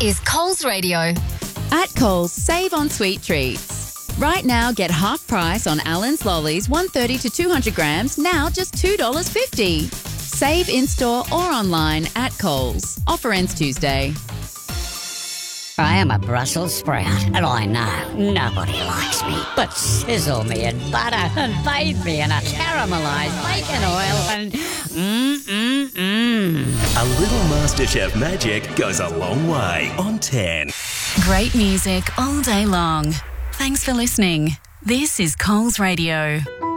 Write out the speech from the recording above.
is Coles Radio. At Coles, save on sweet treats. Right now, get half price on Allen's Lollies, 130 to 200 grams, now just $2.50. Save in-store or online at Coles. Offer ends Tuesday. I am a Brussels sprout, and I know nobody likes me. But sizzle me in butter and bathe me in a caramelised bacon oil and A little MasterChef magic goes a long way on 10. Great music all day long. Thanks for listening. This is Coles Radio.